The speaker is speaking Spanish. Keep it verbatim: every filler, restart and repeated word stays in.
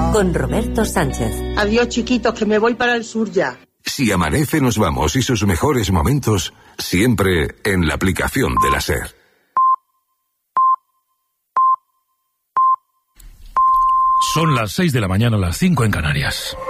con Roberto Sánchez. Adiós, chiquitos, que me voy para el sur ya. Si amanece, nos vamos, y sus mejores momentos siempre en la aplicación de la SER. Son las seis de la mañana, las cinco en Canarias.